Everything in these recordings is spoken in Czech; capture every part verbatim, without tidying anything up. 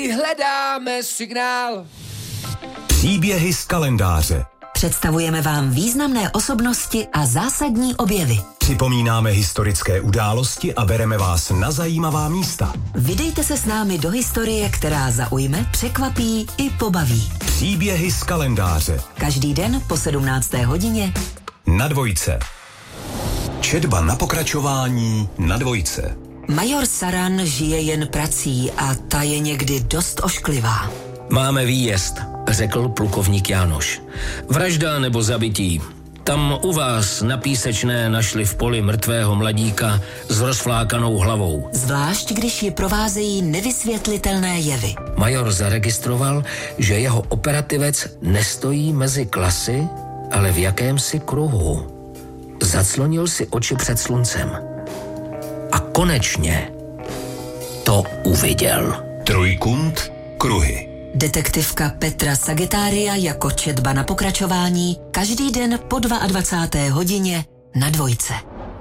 Hledáme signál. Příběhy z kalendáře. Představujeme vám významné osobnosti a zásadní objevy. Připomínáme historické události a bereme vás na zajímavá místa. Vydejte se s námi do historie, která zaujme, překvapí i pobaví. Příběhy z kalendáře. Každý den po sedmnácté hodině Na Dvojce. Četba na pokračování na Dvojce. Major Saran žije jen prací a ta je někdy dost ošklivá. Máme výjezd, řekl plukovník Jánoš. Vražda nebo zabití. Tam u vás na Písečné našli v poli mrtvého mladíka s rozflákanou hlavou. Zvlášť, když ji provázejí nevysvětlitelné jevy. Major zaregistroval, že jeho operativec nestojí mezi klasy, ale v jakémsi kruhu. Zaclonil si oči před sluncem. A konečně to uviděl. Trojkund kruhy. Detektivka Petra Sagitária jako četba na pokračování každý den po dvacáté druhé hodině na Dvojce.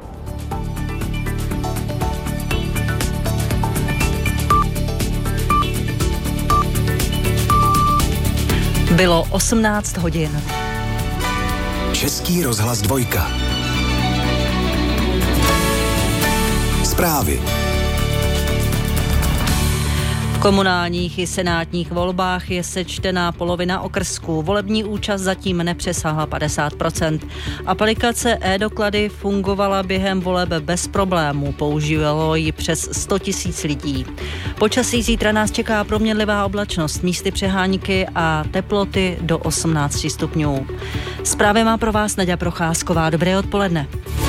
Bylo osmnáct hodin. Český rozhlas Dvojka. Zprávy. V komunálních i senátních volbách je sečtená polovina okrsků. Volební účast zatím nepřesáhla padesát procent. Aplikace e-doklady fungovala během voleb bez problémů. Používalo ji přes sto tisíc lidí. Počasí zítra nás čeká proměnlivá oblačnost, místy přehánky a teploty do osmnáct stupňů. Zprávy má pro vás Naďa Procházková. Dobré odpoledne.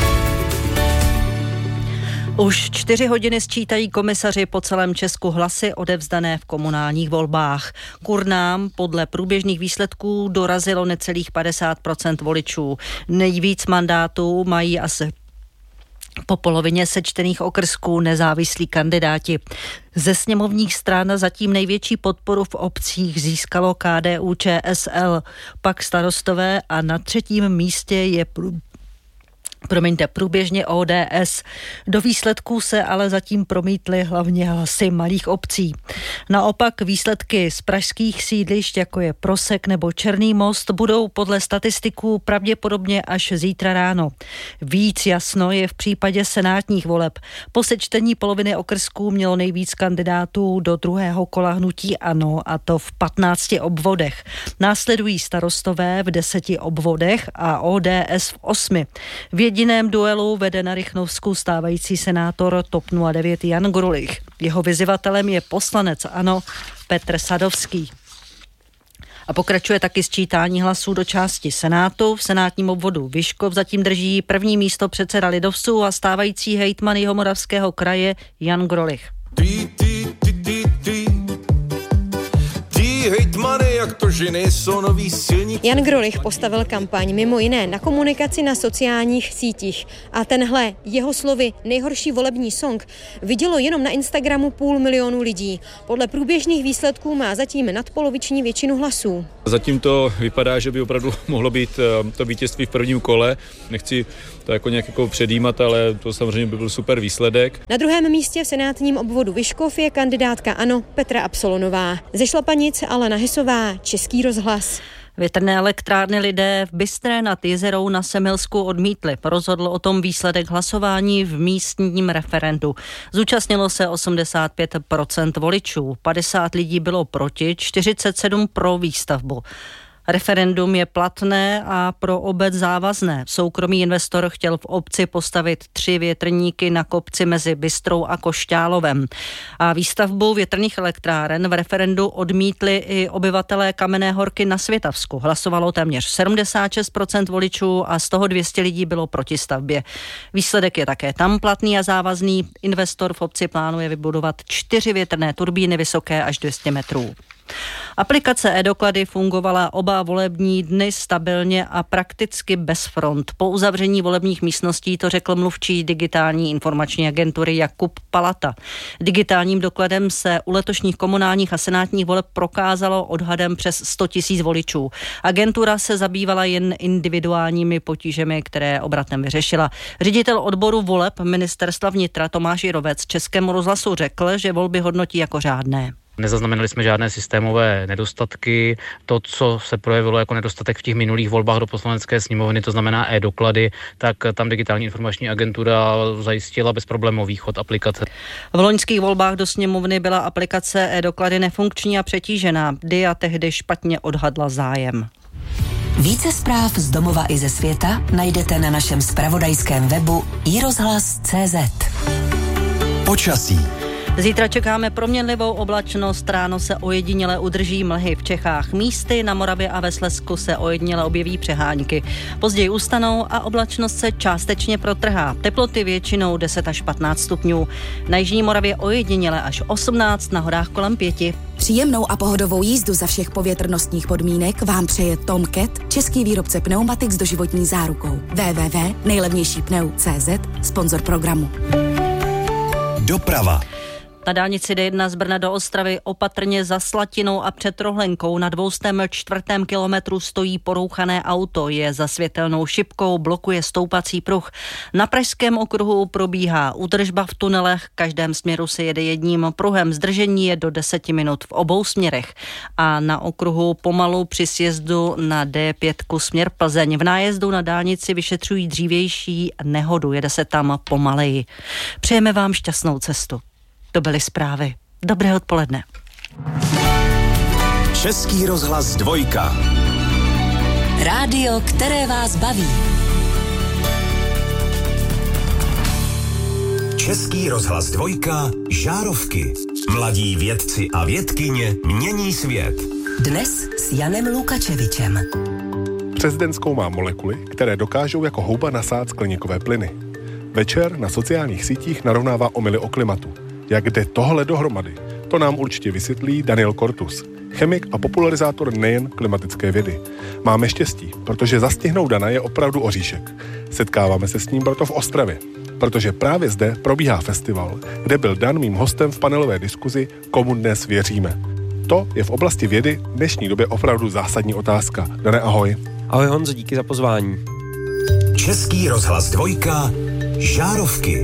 Už čtyři hodiny sčítají komisaři po celém Česku hlasy odevzdané v komunálních volbách. K urnám podle průběžných výsledků dorazilo necelých padesát procent voličů. Nejvíc mandátů mají asi po polovině sečtených okrsků nezávislí kandidáti. Ze sněmovních stran zatím největší podporu v obcích získalo K D U Č S L, pak Starostové a na třetím místě je prů... Promiňte, průběžně O D S. Do výsledků se ale zatím promítly hlavně hlasy malých obcí. Naopak výsledky z pražských sídlišť, jako je Prosek nebo Černý Most, budou podle statistiků pravděpodobně až zítra ráno. Víc jasno je v případě senátních voleb. Po sečtení poloviny okrsků mělo nejvíc kandidátů do druhého kola hnutí ANO, a to v patnácti obvodech. Následují Starostové v deseti obvodech a O D S v osmi. V jediném duelu vede na Rychnovsku stávající senátor TOP nula devět Jan Grulich. Jeho vyzývatelem je poslanec ANO Petr Sadovský. A pokračuje taky sčítání hlasů do části Senátu. V senátním obvodu Vyškov zatím drží první místo předseda lidovců a stávající hejtman Jihomoravského kraje Jan Grulich. Ty, ty, ty, ty, ty. Hejtmany, jak to ženy, jsou noví silníci. Jan Grulich postavil kampaň mimo jiné na komunikaci na sociálních sítích. A tenhle jeho slovy nejhorší volební song vidělo jenom na Instagramu půl milionu lidí. Podle průběžných výsledků má zatím nadpoloviční většinu hlasů. Zatím to vypadá, že by opravdu mohlo být to vítězství v prvním kole. Nechci to jako nějak jako předjímat, ale to samozřejmě by byl super výsledek. Na druhém místě v senátním obvodu Vyškov je kandidátka ANO Petra Absolonová. Ze Šlapanic Alena Hesová, Český rozhlas. Větrné elektrárny lidé v Bystré nad Jizerou na Semilsku odmítli. Rozhodl o tom výsledek hlasování v místním referendu. Zúčastnilo se osmdesát pět procent voličů, padesát lidí bylo proti, čtyřicet sedm pro výstavbu. Referendum je platné a pro obec závazné. Soukromý investor chtěl v obci postavit tři větrníky na kopci mezi Bystrou a Košťálovem. A výstavbu větrných elektráren v referendu odmítli i obyvatelé Kamenné Horky na Svitavsku. Hlasovalo téměř sedmdesát šest procent voličů a z toho dvě stě lidí bylo proti stavbě. Výsledek je také tam platný a závazný. Investor v obci plánuje vybudovat čtyři větrné turbíny vysoké až dvě stě metrů. Aplikace e-doklady fungovala oba volební dny stabilně a prakticky bez front. Po uzavření volebních místností to řekl mluvčí digitální informační agentury Jakub Palata. Digitálním dokladem se u letošních komunálních a senátních voleb prokázalo odhadem přes sto tisíc voličů. Agentura se zabývala jen individuálními potížemi, které obratem vyřešila. Ředitel odboru voleb ministerstva vnitra Tomáš Jirovec Českému rozhlasu řekl, že volby hodnotí jako řádné. Nezaznamenali jsme žádné systémové nedostatky. To, co se projevilo jako nedostatek v těch minulých volbách do Poslanecké sněmovny, to znamená e-doklady, tak tam digitální informační agentura zajistila bezproblémový chod aplikace. V loňských volbách do sněmovny byla aplikace e-doklady nefunkční a přetížená. Dia tehdy špatně odhadla zájem. Více zpráv z domova i ze světa najdete na našem zpravodajském webu i rozhlas tečka cé zet. Počasí. Zítra čekáme proměnlivou oblačnost, ráno se ojediněle udrží mlhy v Čechách. Místy na Moravě a ve Slezsku se ojediněle objeví přehánky. Později ustanou a oblačnost se částečně protrhá. Teploty většinou deset až patnáct stupňů. Na jižní Moravě ojediněle až osmnáct, na horách kolem pěti. Příjemnou a pohodovou jízdu za všech povětrnostních podmínek vám přeje Tom Cat, český výrobce pneumatik s doživotní zárukou. w w w tečka nejlevnější pneu tečka cé zet, sponzor programu. Doprava. Na dálnici D jedna z Brna do Ostravy opatrně za Slatinou a před Rohlenkou na dvoustém čtvrtém kilometru stojí porouchané auto. Je za světelnou šipkou, blokuje stoupací pruh. Na pražském okruhu probíhá údržba v tunelech, v každém směru se jede jedním pruhem. Zdržení je do deseti minut v obou směrech. A na okruhu pomalu při sjezdu na D pět směr Plzeň. V nájezdu na dálnici vyšetřují dřívější nehodu, jede se tam pomaleji. Přejeme vám šťastnou cestu. To byly zprávy. Dobré odpoledne. Český rozhlas dvojka. Rádio, které vás baví. Český rozhlas dvojka. Žárovky. Mladí vědci a vědkyně mění svět. Dnes s Janem Lukačevičem. Přes den zkoumá molekuly, které dokážou jako houba nasát skleníkové plyny. Večer na sociálních sítích narovnává omyly o klimatu. Jak jde tohle dohromady? To nám určitě vysvětlí Daniel Kortus, chemik a popularizátor nejen klimatické vědy. Máme štěstí, protože zastihnout Dana je opravdu oříšek. Setkáváme se s ním proto v Ostravě, protože právě zde probíhá festival, kde byl Dan mým hostem v panelové diskuzi Komu dnes věříme. To je v oblasti vědy v dnešní době opravdu zásadní otázka. Dane, ahoj. Ahoj Honzo, díky za pozvání. Český rozhlas dvojka. Žárovky.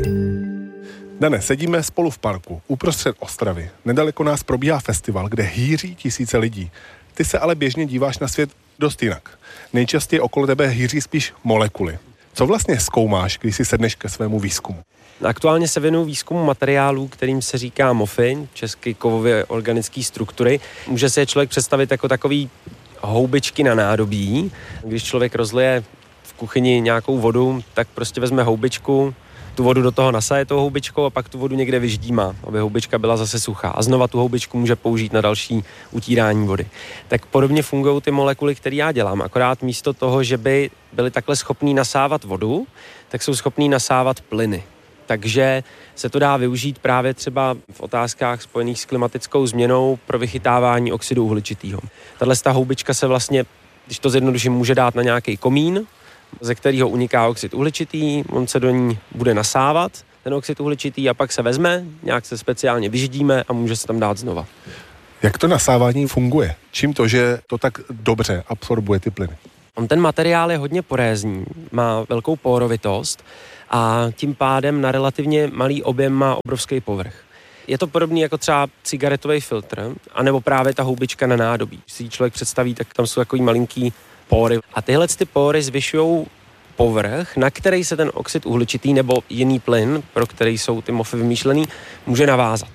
Dane, sedíme spolu v parku, uprostřed Ostravy. Nedaleko nás probíhá festival, kde hýří tisíce lidí. Ty se ale běžně díváš na svět dost jinak. Nejčastěji okolo tebe hýří spíš molekuly. Co vlastně zkoumáš, když si sedneš ke svému výzkumu? Aktuálně se věnuju výzkumu materiálů, kterým se říká mofy, česky kovově organické struktury. Může si je člověk představit jako takový houbičky na nádobí. Když člověk rozlije v kuchyni nějakou vodu, tak prostě vezme houbičku, tu vodu do toho nasaje tou houbičkou a pak tu vodu někde vyždímá, aby houbička byla zase suchá. A znova tu houbičku může použít na další utírání vody. Tak podobně fungují ty molekuly, které já dělám. Akorát místo toho, že by byly takhle schopní nasávat vodu, tak jsou schopní nasávat plyny. Takže se to dá využít právě třeba v otázkách spojených s klimatickou změnou pro vychytávání oxidu uhličitého. Tahle ta houbička se vlastně, když to zjednoduším, může dát na nějaký komín, ze kterého uniká oxid uhličitý, on se do ní bude nasávat, ten oxid uhličitý, a pak se vezme, nějak se speciálně vyždíme a může se tam dát znova. Jak to nasávání funguje? Čím to, že to tak dobře absorbuje ty plyny? On ten materiál je hodně porézní, má velkou porovitost a tím pádem na relativně malý objem má obrovský povrch. Je to podobný jako třeba cigaretový filtr, anebo právě ta houbička na nádobí. Když si ji člověk představí, tak tam jsou takový malinký pory. A tyhle ty pory zvyšují povrch, na který se ten oxid uhličitý nebo jiný plyn, pro který jsou ty mofy vymýšlený, může navázat.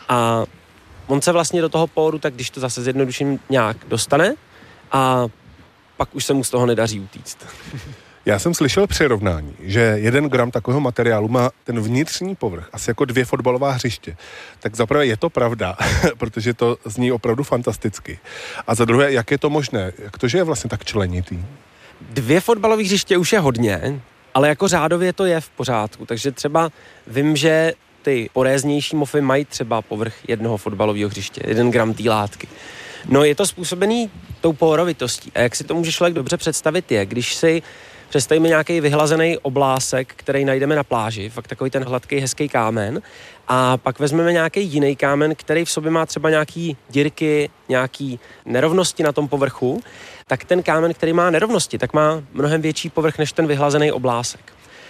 A on se vlastně do toho poru, tak když to zase zjednoduším, nějak dostane a pak už se mu z toho nedaří utíct. Já jsem slyšel přirovnání, že jeden gram takového materiálu má ten vnitřní povrch, asi jako dvě fotbalová hřiště. Tak za prvé je to pravda, protože to zní opravdu fantasticky. A za druhé, jak je to možné? Jak to, že je vlastně tak členitý? Dvě fotbalové hřiště už je hodně, ale jako řádově to je v pořádku. Takže třeba vím, že ty poréznější mofy mají třeba povrch jednoho fotbalového hřiště, jeden gram té látky. No je to způsobený tou porovitostí. A jak si to může člověk dobře představit je, když si představíme nějaký vyhlazený oblásek, který najdeme na pláži, fakt takový ten hladký, hezký kámen, a pak vezmeme nějaký jiný kámen, který v sobě má třeba nějaký dírky, nějaký nerovnosti na tom povrchu, tak ten kámen, který má nerovnosti, tak má mnohem větší povrch než ten vyhlazený oblásek.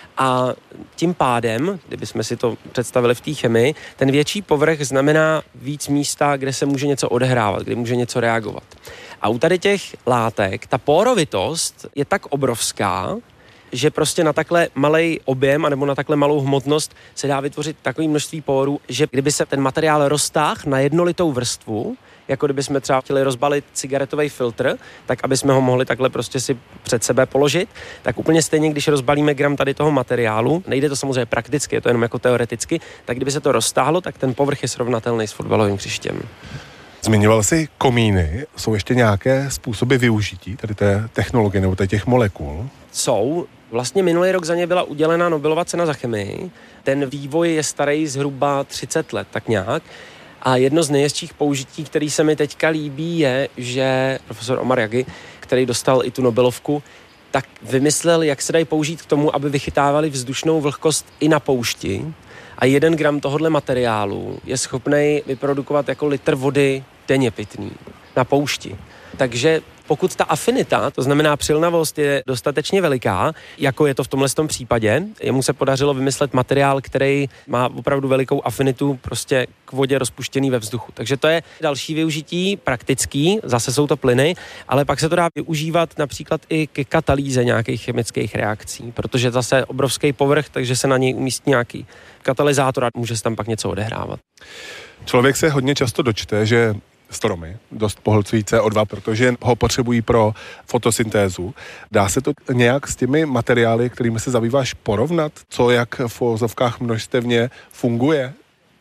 A tím pádem, kdybychom si to představili v té chemii, ten větší povrch znamená víc místa, kde se může něco odehrávat, kde může něco reagovat. A u tady těch látek ta porovitost je tak obrovská, že prostě na takhle malej objem anebo na takhle malou hmotnost se dá vytvořit takové množství porů, že kdyby se ten materiál roztáhl na jednolitou vrstvu, jako kdyby jsme třeba chtěli rozbalit cigaretový filtr, tak aby jsme ho mohli takhle prostě si před sebe položit, tak úplně stejně, když rozbalíme gram tady toho materiálu, nejde to samozřejmě prakticky, je to jenom jako teoreticky, tak kdyby se to roztáhlo, tak ten povrch je srovnatelný s fotbalovým hřištěm. Zmiňoval jsi komíny, jsou ještě nějaké způsoby využití tady té technologie nebo těch molekul? Jsou. Vlastně minulý rok za ně byla udělena Nobelova cena za chemii. Ten vývoj je starý zhruba třicet let, tak nějak. A jedno z nejhezčích použití, který se mi teďka líbí, je, že profesor Omar Yagi, který dostal i tu Nobelovku, tak vymyslel, jak se dají použít k tomu, aby vychytávali vzdušnou vlhkost i na poušti. A jeden gram tohohle materiálu je schopný vyprodukovat jako litr vody denně pitný na poušti. Takže pokud ta afinita, to znamená přilnavost, je dostatečně veliká, jako je to v tomhle tom případě, jemu se podařilo vymyslet materiál, který má opravdu velikou afinitu prostě k vodě rozpuštěný ve vzduchu. Takže to je další využití praktický, zase jsou to plyny, ale pak se to dá využívat například i ke katalýze nějakých chemických reakcí, protože zase obrovský povrch, takže se na něj umístí nějaký katalyzátor a může se tam pak něco odehrávat. Člověk se hodně často dočte, že stromy dost pohlcují C O dva, protože ho potřebují pro fotosyntézu. Dá se to nějak s těmi materiály, kterými se zabýváš, porovnat? Co jak v ozovkách množstevně funguje?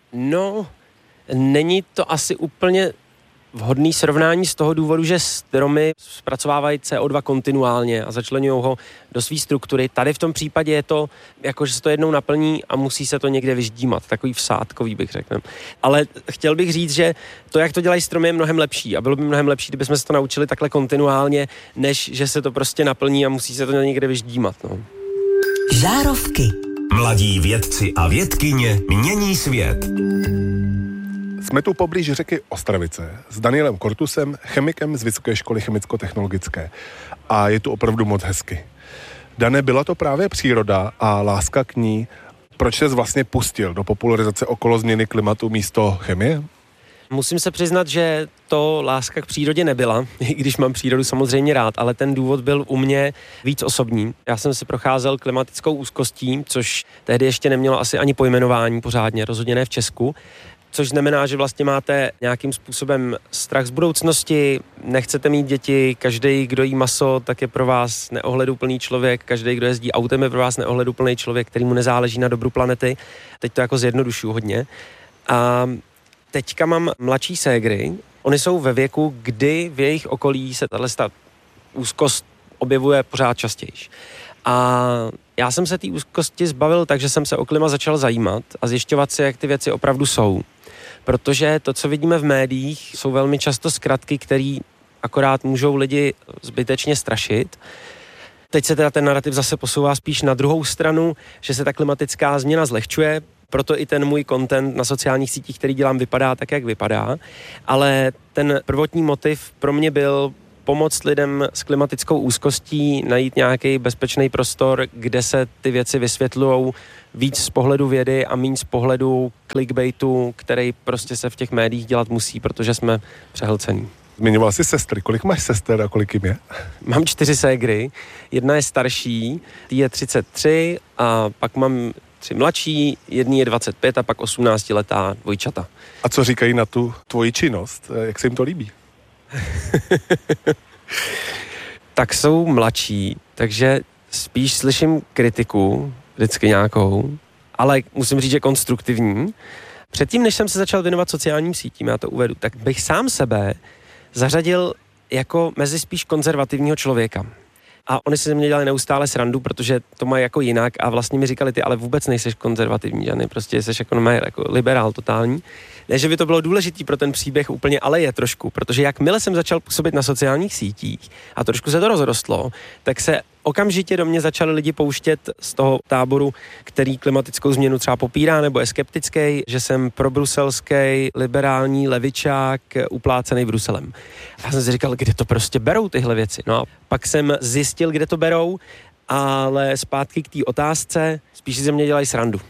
No, není to asi úplně vhodný srovnání z toho důvodu, že stromy zpracovávají C O dva kontinuálně a začleňují ho do své struktury. Tady v tom případě je to, jako že se to jednou naplní a musí se to někde vyždímat. Takový vsádkový bych řekl. Ale chtěl bych říct, že to, jak to dělají stromy, je mnohem lepší a bylo by mnohem lepší, kdybychom se to naučili takhle kontinuálně, než že se to prostě naplní a musí se to někde vyždímat. No. Žárovky. Mladí vědci a vědkyně mění svět. Jsme tu poblíž řeky Ostravice s Danielem Kortusem, chemikem z Vysoké školy chemicko-technologické. A je tu opravdu moc hezky. Dane, byla to právě příroda a láska k ní. Proč ses vlastně pustil do popularizace okolo změny klimatu místo chemie? Musím se přiznat, že to láska k přírodě nebyla, i když mám přírodu samozřejmě rád, ale ten důvod byl u mě víc osobní. Já jsem si procházel klimatickou úzkostí, což tehdy ještě nemělo asi ani pojmenování pořádně, rozhodně ne v Česku. Což znamená, že vlastně máte nějakým způsobem strach z budoucnosti, nechcete mít děti, každý, kdo jí maso, tak je pro vás neohleduplný člověk, každý, kdo jezdí autem, je pro vás neohleduplný člověk, kterýmu nezáleží na dobru planety. Teď to jako zjednodušuju hodně. A teďka mám mladší ségry, oni jsou ve věku, kdy v jejich okolí se tato úzkost objevuje pořád častěji. A já jsem se té úzkosti zbavil, takže jsem se o klima začal zajímat a zjišťovat si, jak ty věci opravdu jsou. Protože to, co vidíme v médiích, jsou velmi často zkratky, které akorát můžou lidi zbytečně strašit. Teď se teda ten narrativ zase posouvá spíš na druhou stranu, že se ta klimatická změna zlehčuje, proto i ten můj content na sociálních sítích, který dělám, vypadá tak, jak vypadá. Ale ten prvotní motiv pro mě byl pomoct lidem s klimatickou úzkostí najít nějaký bezpečný prostor, kde se ty věci vysvětlujou víc z pohledu vědy a méně z pohledu clickbaitu, který prostě se v těch médiích dělat musí, protože jsme přehlcení. Zmiňoval jsi sestry. Kolik máš sester a kolik jim je? Mám čtyři ségry. Jedna je starší, tý je třicet tři a pak mám tři mladší, jedný je dvacet pět a pak osmnáctiletá dvojčata. A co říkají na tu tvoji činnost? Jak se jim to líbí? Tak jsou mladší, takže spíš slyším kritiku, vždycky nějakou, ale musím říct, že konstruktivní. Předtím, než jsem se začal věnovat sociálním sítím, já to uvedu, tak bych sám sebe zařadil jako mezi spíš konzervativního člověka. A oni si ze mě dělali neustále srandu, protože to mají jako jinak a vlastně mi říkali, ty ale vůbec nejseš konzervativní, žádný, prostě jsi jako, no, jako liberál totální. Ne, že by to bylo důležitý pro ten příběh úplně, ale je trošku, protože jakmile jsem začal působit na sociálních sítích a trošku se to rozrostlo, tak se okamžitě do mě začali lidi pouštět z toho táboru, který klimatickou změnu třeba popírá nebo je skeptický, že jsem probruselský, liberální levičák, uplácený Bruselem. A já jsem si říkal, kde to prostě berou tyhle věci. No a pak jsem zjistil, kde to berou Ale zpátky k té otázce, spíš si ze mě dělají srandu.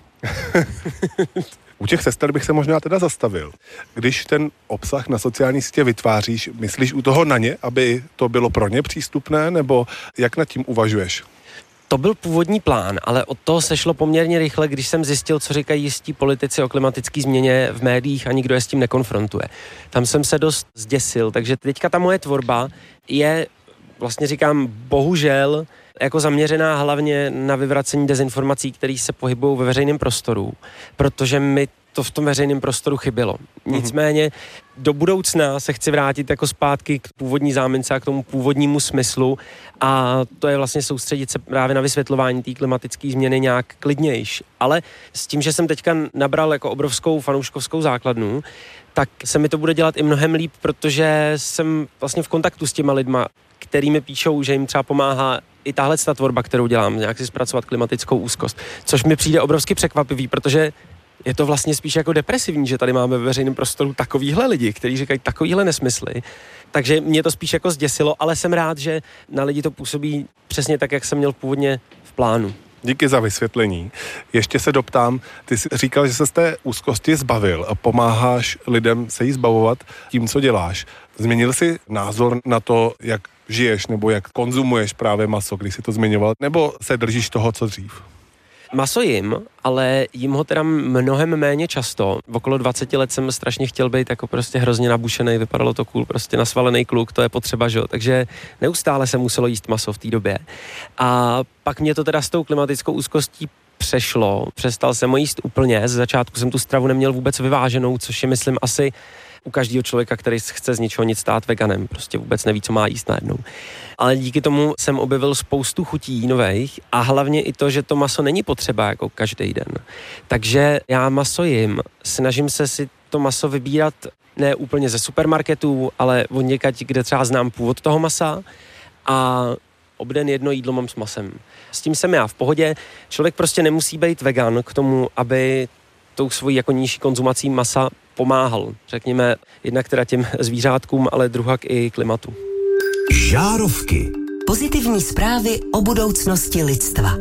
U těch sester bych se možná teda zastavil. Když ten obsah na sociální sítě vytváříš, myslíš u toho na ně, aby to bylo pro ně přístupné, nebo jak nad tím uvažuješ? To byl původní plán, ale od toho sešlo poměrně rychle, když jsem zjistil, co říkají jistí politici o klimatické změně v médiích a nikdo je s tím nekonfrontuje. Tam jsem se dost zděsil, takže teďka ta moje tvorba je, vlastně říkám, bohužel, jako zaměřená hlavně na vyvracení dezinformací, které se pohybují ve veřejném prostoru, protože mi to v tom veřejném prostoru chybělo. Nicméně do budoucna se chci vrátit jako zpátky k původní zámince a k tomu původnímu smyslu a to je vlastně soustředit se právě na vysvětlování té klimatické změny nějak klidnější. Ale s tím, že jsem teďka nabral jako obrovskou fanouškovskou základnu, tak se mi to bude dělat i mnohem líp, protože jsem vlastně v kontaktu s těma lidma, který mi píšou, že jim třeba pomáhá i tahle ta tvorba, kterou dělám, nějak si zpracovat klimatickou úzkost, což mi přijde obrovsky překvapivý, protože je to vlastně spíš jako depresivní, že tady máme ve veřejném prostoru takovýhle lidi, kteří říkají takovýhle nesmysly. Takže mě to spíš jako zděsilo, ale jsem rád, že na lidi to působí přesně tak, jak jsem měl původně v plánu. Díky za vysvětlení. Ještě se doptám, ty jsi říkal, že se z té úzkosti zbavil a pomáháš lidem se jí zbavovat tím, co děláš. Změnil jsi názor na to, jak žiješ nebo jak konzumuješ právě maso, když jsi to zmiňoval, nebo se držíš toho, co dřív? Maso jim, ale jim ho teda mnohem méně často. V okolo dvacet let jsem strašně chtěl být jako prostě hrozně nabušený, vypadalo to cool, prostě nasvalený kluk, to je potřeba, že jo. Takže neustále se muselo jíst maso v té době. A pak mě to teda s tou klimatickou úzkostí přešlo. Přestal jsem ho jíst úplně, z začátku jsem tu stravu neměl vůbec vyváženou, což je, myslím, asi u každého člověka, který chce z ničeho nic stát veganem, prostě vůbec neví, co má jíst najednou. Ale díky tomu jsem objevil spoustu chutí nových a hlavně i to, že to maso není potřeba jako každý den. Takže já maso jim, snažím se si to maso vybírat ne úplně ze supermarketů, ale od někať, kde třeba znám původ toho masa a obden jedno jídlo mám s masem. S tím jsem já v pohodě. Člověk prostě nemusí být vegan k tomu, aby tou svojí jako nižší konzumací masa pomáhal. Řekněme, jednak teda těm zvířátkům, ale druhak i klimatu. Žárovky. Pozitivní zprávy o budoucnosti lidstva.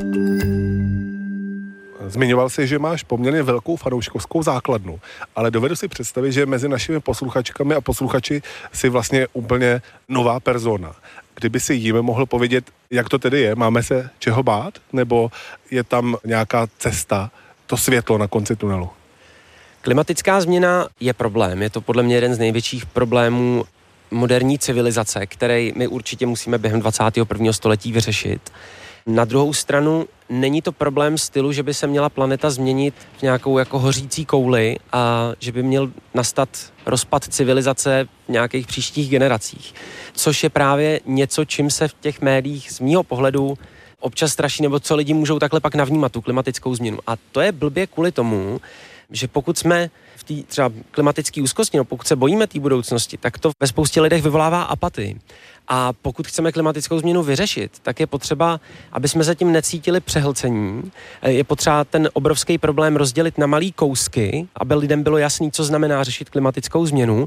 Zmiňoval jsi, že máš poměrně velkou fanouškovskou základnu, ale dovedu si představit, že mezi našimi posluchačkami a posluchači si vlastně úplně nová persona. Kdyby si jim mohl povědět, jak to tedy je, máme se čeho bát, nebo je tam nějaká cesta, to světlo na konci tunelu? Klimatická změna je problém. Je to podle mě jeden z největších problémů moderní civilizace, který my určitě musíme během dvacátého prvního století vyřešit. Na druhou stranu není to problém stylu, že by se měla planeta změnit v nějakou jako hořící kouli a že by měl nastat rozpad civilizace v nějakých příštích generacích. Což je právě něco, čím se v těch médiích z mýho pohledu občas straší, nebo co lidi můžou takhle pak navnímat tu klimatickou změnu. A to je blbě kvůli tomu, že pokud jsme v té třeba klimatické úzkosti, no pokud se bojíme té budoucnosti, tak to ve spoustě lidech vyvolává apatii. A pokud chceme klimatickou změnu vyřešit, tak je potřeba, aby jsme se tím necítili přehlcení. Je potřeba ten obrovský problém rozdělit na malý kousky, aby lidem bylo jasný, co znamená řešit klimatickou změnu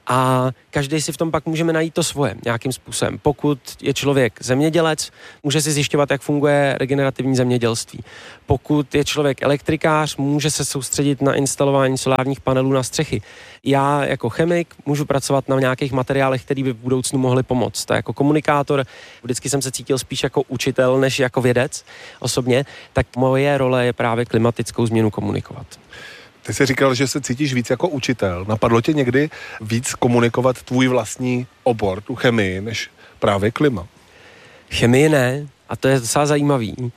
a každý si v tom pak můžeme najít to svoje nějakým způsobem. Pokud je člověk zemědělec, může si zjišťovat, jak funguje regenerativní zemědělství. Pokud je člověk elektrikář, může se soustředit na instalování solárních panelů na střechy. Já jako chemik můžu pracovat na nějakých materiálech, které by v budoucnu mohly pomoct. A jako komunikátor vždycky jsem se cítil spíš jako učitel, než jako vědec osobně, tak moje role je právě klimatickou změnu komunikovat. Ty jsi říkal, že se cítíš víc jako učitel. Napadlo tě někdy víc komunikovat tvůj vlastní obor, tu chemii, než právě klima? Chemii ne, a to je docela zajímavý.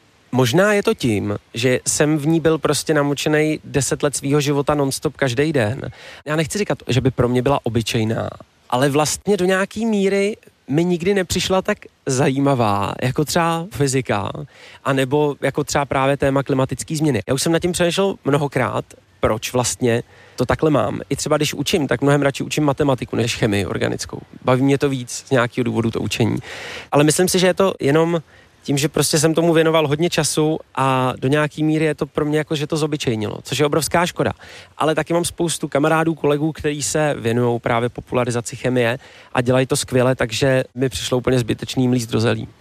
Možná je to tím, že jsem v ní byl prostě namočený deset let svýho života non-stop každý den. Já nechci říkat, že by pro mě byla obyčejná, ale vlastně do nějaký míry mi nikdy nepřišla tak zajímavá, jako třeba fyzika, anebo jako třeba právě téma klimatické změny. Já už jsem nad tím přemýšlel mnohokrát, proč vlastně to takhle mám. I třeba když učím, tak mnohem radši učím matematiku než chemii organickou. Baví mě to víc z nějakého důvodu to učení. Ale myslím si, že je to jenom tím, že prostě jsem tomu věnoval hodně času a do nějaký míry je to pro mě jako, že to zobyčejnilo, což je obrovská škoda. Ale taky mám spoustu kamarádů, kolegů, kteří se věnují právě popularizaci chemie a dělají to skvěle, takže mi přišlo úplně zbytečný mlíst do zelí.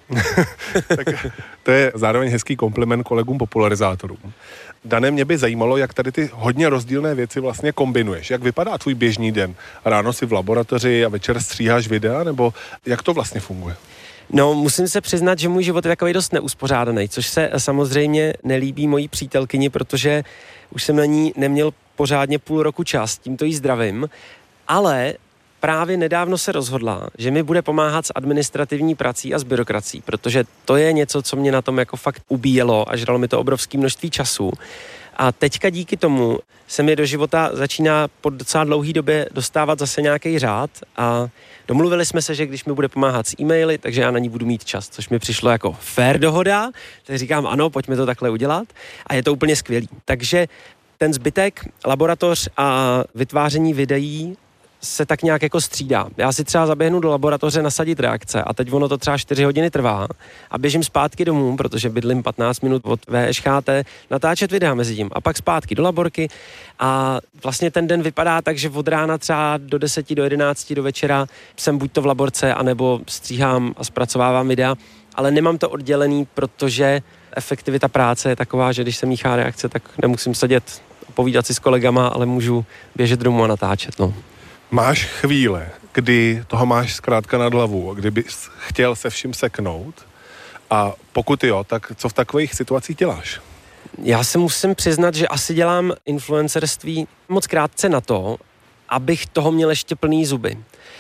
Tak to je zároveň hezký kompliment kolegům popularizátorům. Dane, mě by zajímalo, jak tady ty hodně rozdílné věci vlastně kombinuješ. Jak vypadá tvůj běžný den? Ráno si v laboratoři a večer stříháš videa, nebo jak to vlastně funguje? No, musím se přiznat, že můj život je takový dost neuspořádaný, což se samozřejmě nelíbí mojí přítelkyni, protože už jsem na ní neměl pořádně půl roku čas, tímto jí zdravím, ale právě nedávno se rozhodla, že mi bude pomáhat s administrativní prací a s byrokracií, protože to je něco, co mě na tom jako fakt ubíjelo a žralo mi to obrovské množství času. A teďka díky tomu se mi do života začíná po docela dlouhé době dostávat zase nějaký řád a domluvili jsme se, že když mi bude pomáhat s e-maily, takže já na ní budu mít čas, což mi přišlo jako fair dohoda, tak říkám ano, pojďme to takhle udělat a je to úplně skvělý. Takže ten zbytek, laboratoř a vytváření videí se tak nějak jako střídá. Já si třeba zaběhnu do laboratoře nasadit reakce a teď ono to třeba čtyři hodiny trvá a běžím zpátky domů, protože bydlím patnáct minut od V Š Ch T, natáčet videa mezi tím a pak zpátky do laborky a vlastně ten den vypadá tak, že od rána třeba do deseti, do jedenácti, do večera jsem buď to v laborce, anebo stříhám a zpracovávám videa, ale nemám to oddělený, protože efektivita práce je taková, že když se míchá reakce, tak nemusím sedět a povídat si s kolegama, ale můžu běžet domů a natáčet, no. Máš chvíle, kdy toho máš zkrátka nad hlavu, kdybys chtěl se vším seknout a pokud jo, tak co v takových situacích děláš? Já se musím přiznat, že asi dělám influencerství moc krátce na to, abych toho měl ještě plný zuby.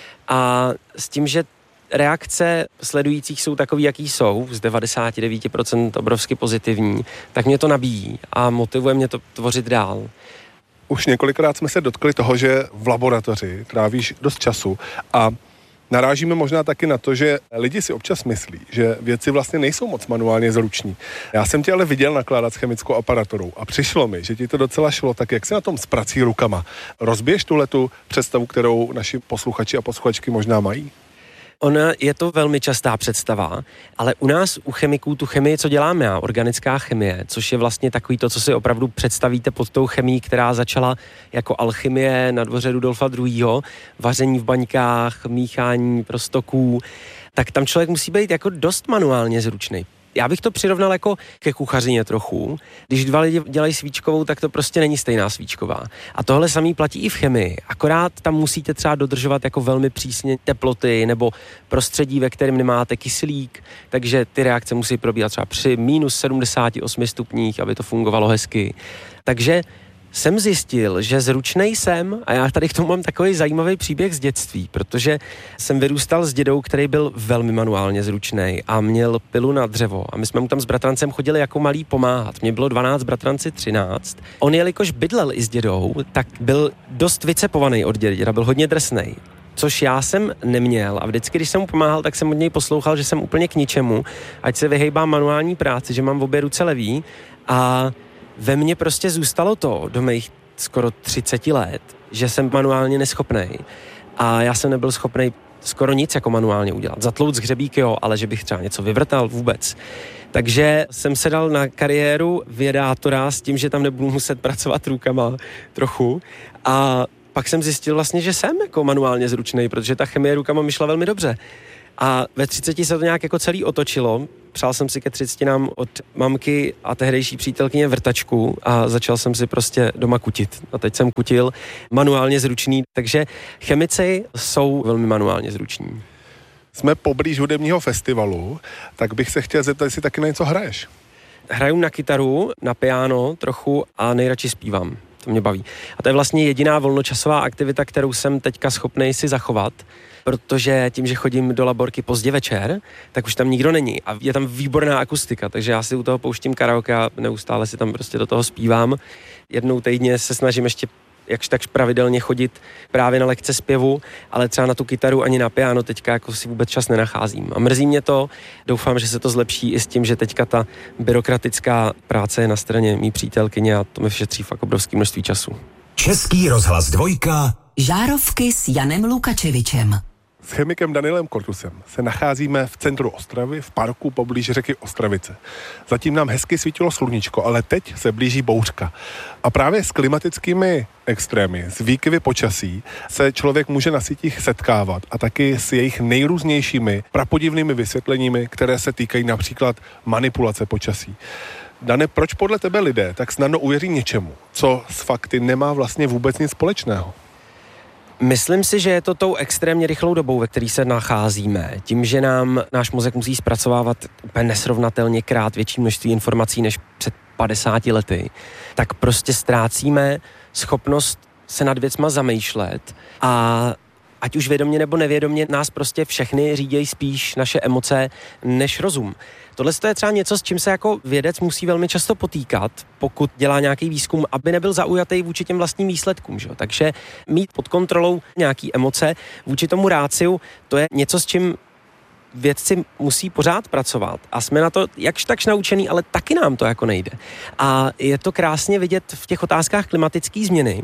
A s tím, že reakce sledujících jsou takový, jaký jsou, z devadesát devět procent obrovsky pozitivní, tak mě to nabíjí a motivuje mě to tvořit dál. Už několikrát jsme se dotkli toho, že v laboratoři trávíš dost času a narážíme možná taky na to, že lidi si občas myslí, že věci vlastně nejsou moc manuálně zruční. Já jsem tě ale viděl nakládat s chemickou aparaturou a přišlo mi, že ti to docela šlo, tak jak se na tom s prací rukama? Rozbiješ tuhletu představu, kterou naši posluchači a posluchačky možná mají? Ona je to velmi častá představa, ale u nás, u chemiků, tu chemii, co dělám já, organická chemie, což je vlastně takový to, co si opravdu představíte pod tou chemií, která začala jako alchymie na dvoře Rudolfa druhého., vaření v baňkách, míchání prostoků, tak tam člověk musí být jako dost manuálně zručný. Já bych to přirovnal jako ke kuchařině trochu. Když dva lidi dělají svíčkovou, tak to prostě není stejná svíčková. A tohle samý platí i v chemii. Akorát tam musíte třeba dodržovat jako velmi přísně teploty nebo prostředí, ve kterém nemáte kyslík, takže ty reakce musí probíhat třeba při minus sedmdesát osm stupních, aby to fungovalo hezky. Takže jsem zjistil, že zručnej jsem a já tady k tomu mám takový zajímavý příběh z dětství, protože jsem vyrůstal s dědou, který byl velmi manuálně zručnej a měl pilu na dřevo a my jsme mu tam s bratrancem chodili jako malí pomáhat. Mně bylo dvanáct, bratranci třináct. On jelikož bydlel i s dědou, tak byl dost vycepovaný od dědy, děda byl hodně drsnej. Což já jsem neměl a vždycky, když jsem mu pomáhal, tak jsem od něj poslouchal, že jsem úplně k ničemu, ať se vyhejbám manuální práci, že mám v obě ruce levý a ve mně prostě zůstalo to do mých skoro třiceti let, že jsem manuálně neschopnej a já jsem nebyl schopnej skoro nic jako manuálně udělat. Zatlouc hřebík jo, ale že bych třeba něco vyvrtal vůbec. Takže jsem se dal na kariéru vědátora s tím, že tam nebudu muset pracovat rukama trochu a pak jsem zjistil vlastně, že jsem jako manuálně zručnej, protože ta chemie rukama mi šla velmi dobře. A ve třiceti se to nějak jako celý otočilo. Přál jsem si ke třicetinám od mamky a tehdejší přítelkyně vrtačku a začal jsem si prostě doma kutit. A teď jsem kutil manuálně zručný, takže chemici jsou velmi manuálně zruční. Jsme poblíž hudebního festivalu, tak bych se chtěl zeptat, jestli taky na něco hraješ. Hraju na kytaru, na piano trochu a nejradši zpívám. To mě baví. A to je vlastně jediná volnočasová aktivita, kterou jsem teďka schopnej si zachovat, protože tím, že chodím do laborky pozdě večer, tak už tam nikdo není a je tam výborná akustika, takže já si u toho pouštím karaoke a neustále si tam prostě do toho zpívám. Jednou týdně se snažím ještě jakž takž pravidelně chodit právě na lekce zpěvu, ale třeba na tu kytaru ani na piano teďka jako si vůbec čas nenacházím. A mrzí mě to, doufám, že se to zlepší i s tím, že teďka ta byrokratická práce je na straně mý přítelkyně a to mi šetří fakt obrovské množství času. Český rozhlas dvojka. Žárovky s Janem Lukačevičem. S chemikem Danielem Kortusem se nacházíme v centru Ostravy, v parku poblíž řeky Ostravice. Zatím nám hezky svítilo sluníčko, ale teď se blíží bouřka. A právě s klimatickými extrémy, s výkyvy počasí se člověk může na sítích setkávat a taky s jejich nejrůznějšími prapodivnými vysvětleními, které se týkají například manipulace počasí. Dane, proč podle tebe lidé tak snadno uvěří něčemu, co s fakty nemá vlastně vůbec nic společného? Myslím si, že je to tou extrémně rychlou dobou, ve které se nacházíme. Tím, že nám náš mozek musí zpracovávat úplně nesrovnatelně krát větší množství informací než před padesáti lety, tak prostě ztrácíme schopnost se nad věcma zamýšlet a ať už vědomě nebo nevědomě nás prostě všechny řídějí spíš naše emoce než rozum. Tohle je třeba něco, s čím se jako vědec musí velmi často potýkat, pokud dělá nějaký výzkum, aby nebyl zaujatý vůči těm vlastním výsledkům. Že? Takže mít pod kontrolou nějaký emoce vůči tomu ráciu, to je něco, s čím vědci musí pořád pracovat a jsme na to jakž takž naučený, ale taky nám to jako nejde. A je to krásně vidět v těch otázkách klimatické změny,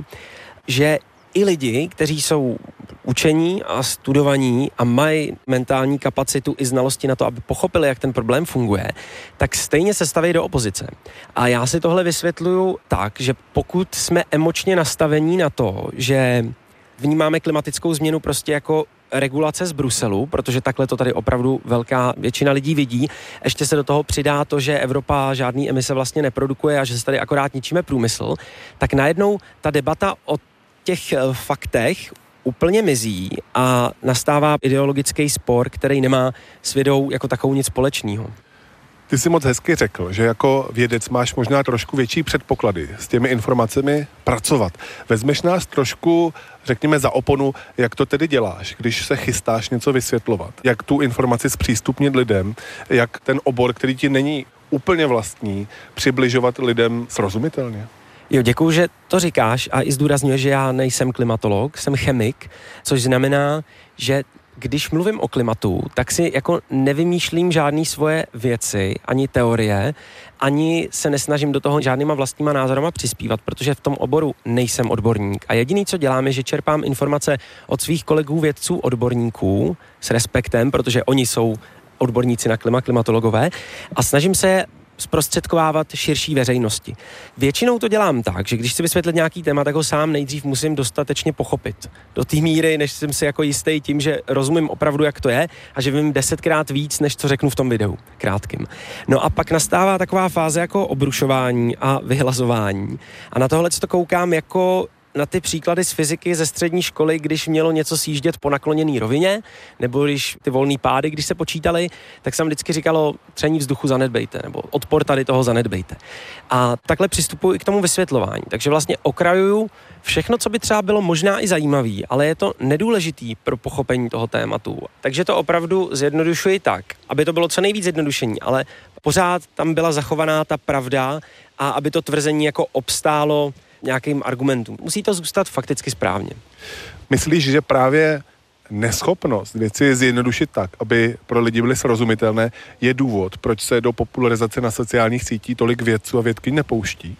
že i lidi, kteří jsou učení a studovaní a mají mentální kapacitu i znalosti na to, aby pochopili, jak ten problém funguje, tak stejně se staví do opozice. A já si tohle vysvětluju tak, že pokud jsme emočně nastavení na to, že vnímáme klimatickou změnu prostě jako regulace z Bruselu, protože takhle to tady opravdu velká většina lidí vidí. Ještě se do toho přidá to, že Evropa žádný emise vlastně neprodukuje a že se tady akorát ničíme průmysl, tak najednou ta debata o těch faktech úplně mizí a nastává ideologický spor, který nemá s vědou jako takovou nic společného. Ty jsi moc hezky řekl, že jako vědec máš možná trošku větší předpoklady s těmi informacemi pracovat. Vezmeš nás trošku, řekněme, za oponu, jak to tedy děláš, když se chystáš něco vysvětlovat, jak tu informaci zpřístupnit lidem, jak ten obor, který ti není úplně vlastní, přibližovat lidem srozumitelně? Jo, děkuju, že to říkáš a i zdůrazňuje, že já nejsem klimatolog, jsem chemik, což znamená, že když mluvím o klimatu, tak si jako nevymýšlím žádný svoje věci, ani teorie, ani se nesnažím do toho žádnýma vlastníma názorama přispívat, protože v tom oboru nejsem odborník. A jediný, co dělám, je, že čerpám informace od svých kolegů vědců, odborníků s respektem, protože oni jsou odborníci na klima, klimatologové a snažím se zprostředkovávat širší veřejnosti. Většinou to dělám tak, že když si vysvětlit nějaký téma, tak ho sám nejdřív musím dostatečně pochopit. Do té míry, než jsem si jako jistý tím, že rozumím opravdu, jak to je a že vím desetkrát víc, než co řeknu v tom videu krátkým. No a pak nastává taková fáze jako obrušování a vyhlazování. A na tohle to koukám jako na ty příklady z fyziky ze střední školy, když mělo něco sjíždět po nakloněné rovině, nebo když ty volný pády, když se počítaly, tak jsem vždycky říkalo, tření vzduchu zanedbejte, nebo odpor tady toho zanedbejte. A takhle přistupuji i k tomu vysvětlování. Takže vlastně okrajuju všechno, co by třeba bylo možná i zajímavý, ale je to nedůležitý pro pochopení toho tématu. Takže to opravdu zjednodušuji tak, aby to bylo co nejvíc zjednodušení, ale pořád tam byla zachovaná ta pravda a aby to tvrzení jako obstálo nějakým argumentům. Musí to zůstat fakticky správně. Myslíš, že právě neschopnost věci zjednodušit tak, aby pro lidi byly srozumitelné, je důvod, proč se do popularizace na sociálních sítích tolik vědců a vědkyň nepouští?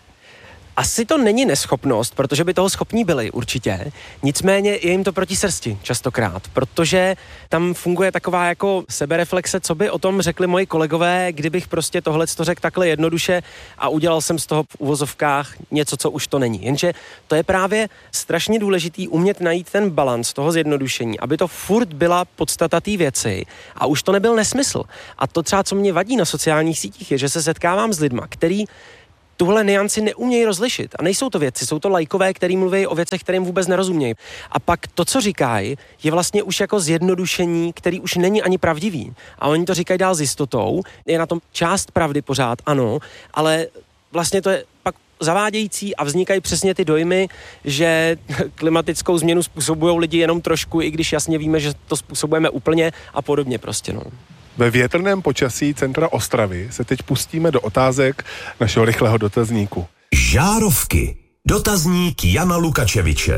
Asi to není neschopnost, protože by toho schopní byli určitě, nicméně je jim to proti srsti častokrát, protože tam funguje taková jako sebereflexe, co by o tom řekli moji kolegové, kdybych prostě tohleto řekl takhle jednoduše a udělal jsem z toho v uvozovkách něco, co už to není. Jenže to je právě strašně důležitý umět najít ten balans toho zjednodušení, aby to furt byla podstata té věci a už to nebyl nesmysl. A to třeba, co mě vadí na sociálních sítích, je, že se setkávám s lidma, který tuhle nianci neumějí rozlišit. A nejsou to vědci, jsou to laikové, který mluví o věcech, kterým vůbec nerozumějí. A pak to, co říkají, je vlastně už jako zjednodušení, který už není ani pravdivý. A oni to říkají dál s jistotou, je na tom část pravdy pořád, ano, ale vlastně to je pak zavádějící a vznikají přesně ty dojmy, že klimatickou změnu způsobují lidi jenom trošku, i když jasně víme, že to způsobujeme úplně a podobně prostě, no. Ve větrném počasí centra Ostravy se teď pustíme do otázek našeho rychlého dotazníku. Žárovky. Dotazník Jana Lukačeviče.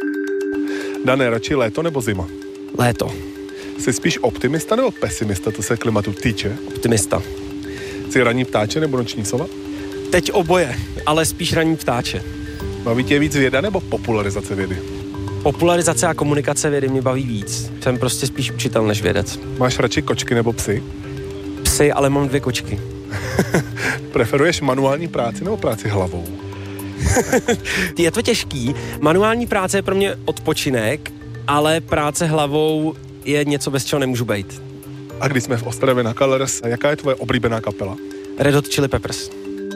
Dané, radši léto nebo zima? Léto. Jsi spíš optimista nebo pesimista, to se klimatu týče? Optimista. Jsi ranní ptáče nebo noční sova? Teď oboje, ale spíš ranní ptáče. Baví tě víc věda nebo popularizace vědy? Popularizace a komunikace vědy mě baví víc. Jsem prostě spíš učitel než vědec. Máš radši kočky nebo psy? Psy, ale mám dvě kočky. Preferuješ manuální práci nebo práci hlavou? Je to těžký. Manuální práce je pro mě odpočinek, ale práce hlavou je něco, bez čeho nemůžu bejt. A když jsme v Ostravě na Colors, jaká je tvoje oblíbená kapela? Red Hot Chili Peppers.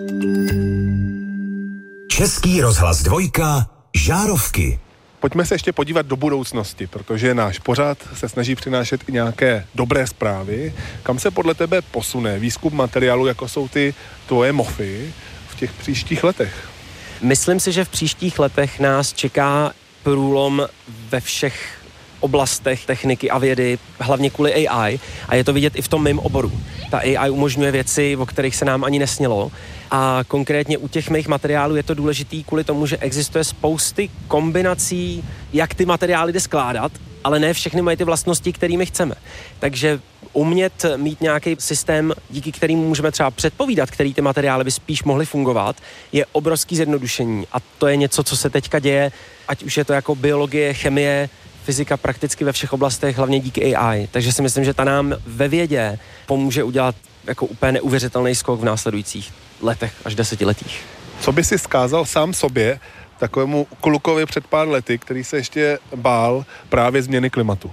Český rozhlas dvojka, žárovky. Pojďme se ještě podívat do budoucnosti, protože náš pořad se snaží přinášet i nějaké dobré zprávy. Kam se podle tebe posune výzkum materiálu, jako jsou ty tvoje mofy, v těch příštích letech? Myslím si, že v příštích letech nás čeká průlom ve všech oblastech techniky a vědy, hlavně kvůli A I, a je to vidět i v tom mém oboru. Ta A I umožňuje věci, o kterých se nám ani nesnilo, a konkrétně u těch mých materiálů je to důležitý kvůli tomu, že existuje spousty kombinací, jak ty materiály jde skládat, ale ne všechny mají ty vlastnosti, kterými chceme. Takže umět mít nějaký systém, díky kterému můžeme třeba předpovídat, který ty materiály by spíš mohly fungovat, je obrovský zjednodušení, a to je něco, co se teďka děje, ať už je to jako biologie, chemie, fyzika prakticky ve všech oblastech, hlavně díky A I. Takže si myslím, že ta nám ve vědě pomůže udělat jako úplně neuvěřitelný skok v následujících letech až desetiletích. Co by si vzkázal sám sobě, takovému klukovi před pár lety, který se ještě bál právě změny klimatu?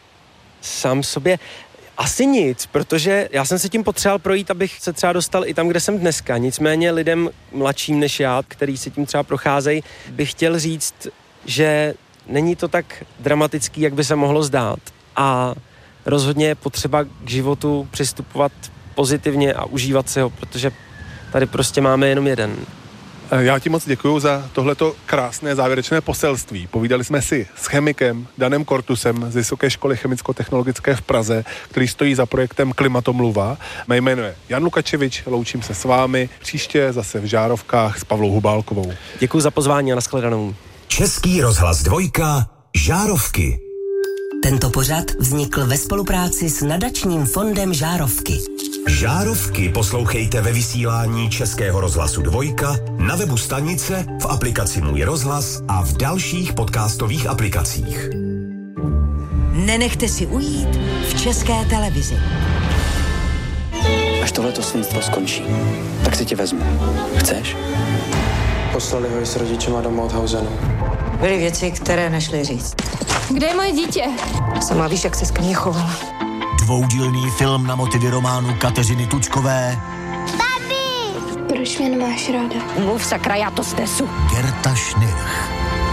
Sám sobě asi nic, protože já jsem se tím potřeboval projít, abych se třeba dostal i tam, kde jsem dneska. Nicméně lidem mladším než já, který se tím třeba procházejí, bych chtěl říct, že není to tak dramatický, jak by se mohlo zdát. A rozhodně je potřeba k životu přistupovat pozitivně a užívat si ho, protože tady prostě máme jenom jeden. Já ti moc děkuju za tohleto krásné závěrečné poselství. Povídali jsme si s chemikem Danem Kortusem z Vysoké školy chemicko-technologické v Praze, který stojí za projektem Klimatomluva. Mé jméno je Jan Lukačevič, loučím se s vámi. Příště zase v Žárovkách s Pavlou Hubálkovou. Děkuji za pozvání a nashledanou. Český rozhlas dvojka, Žárovky. Tento pořad vznikl ve spolupráci s nadačním fondem Žárovky. Žárovky poslouchejte ve vysílání Českého rozhlasu dvojka, na webu stanice, v aplikaci Můj rozhlas a v dalších podcastových aplikacích. Nenechte si ujít v České televizi. Až tohleto svinstvo skončí, tak si tě vezmu. Chceš? Poslali ho i s rodičema do Mauthausenu. Byly věci, které nešly říct. Kde je moje dítě? Sama víš, jak se ke mně chovala. Dvoudílný film na motivy románu Kateřiny Tučkové. Babi! Proč mě nemáš ráda? Mluv sakra, já to snesu. Gerta Schnirch.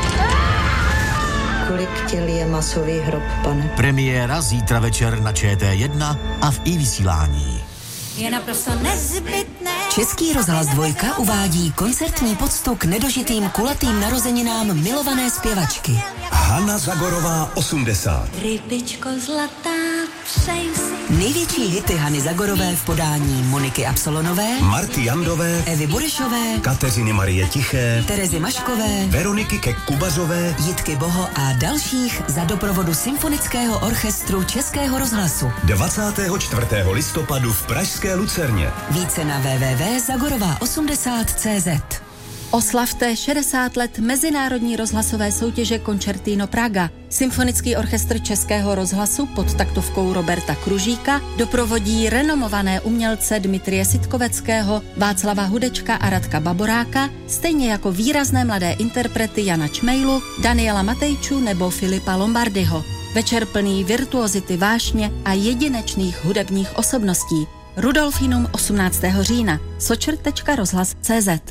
Kolik těl je masový hrob, pane? Premiéra zítra večer na Č T jedna a v i-vysílání. Je naprosto nezbytné. Český rozhlas dvojka uvádí koncertní poctu k nedožitým kulatým narozeninám milované zpěvačky. Hana Zagorová osmdesát. Rybičko zlatá, přeji si. Největší hity Hany Zagorové v podání Moniky Absolonové, Marty Jandové, Evy Burešové, Kateřiny Marie Tiché, Terezy Maškové, Veroniky Kek-Kubařové, Jitky Boho a dalších za doprovodu Symfonického orchestru Českého rozhlasu. dvacátého čtvrtého listopadu v pražské Lucerně. Více na w w w tečka zagorová osmdesát tečka cé zet. Oslavte šedesát let mezinárodní rozhlasové soutěže Concertino Praga. Symfonický orchestr Českého rozhlasu pod taktovkou Roberta Kružíka doprovodí renomované umělce Dmitrie Sitkoveckého, Václava Hudečka a Radka Baboráka, stejně jako výrazné mladé interprety Jana Čmejlu, Daniela Matejču nebo Filipa Lombardyho. Večer plný virtuozity vášně a jedinečných hudebních osobností. Rudolfinum osmnáctého října. sočr tečka rozhlas tečka cé zet.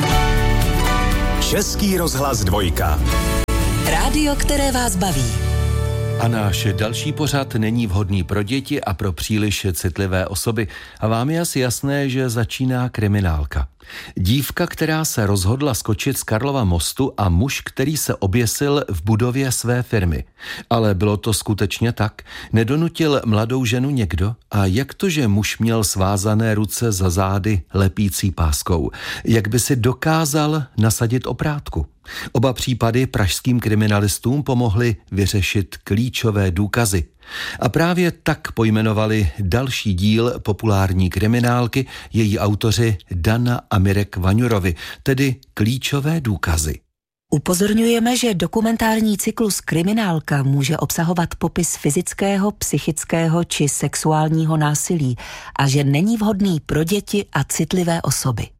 Český rozhlas dvojka. Rádio, které vás baví. A náš další pořad není vhodný pro děti a pro příliš citlivé osoby. A vám je asi jasné, že začíná kriminálka. Dívka, která se rozhodla skočit z Karlova mostu a muž, který se oběsil v budově své firmy. Ale bylo to skutečně tak? Nedonutil mladou ženu někdo? A jak to, že muž měl svázané ruce za zády lepící páskou? Jak by si dokázal nasadit oprátku? Oba případy pražským kriminalistům pomohly vyřešit klíčové důkazy. A právě tak pojmenovali další díl populární kriminálky její autoři Dana a Mirek Vaňurovi, tedy Klíčové důkazy. Upozorňujeme, že dokumentární cyklus Kriminálka může obsahovat popis fyzického, psychického či sexuálního násilí a že není vhodný pro děti a citlivé osoby.